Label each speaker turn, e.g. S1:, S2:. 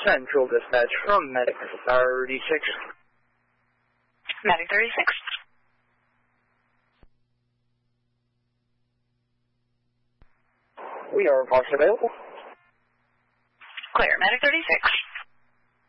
S1: Central Dispatch from Medic 36.
S2: Medic 36.
S1: We are partially available.
S2: Clear. Medic 36.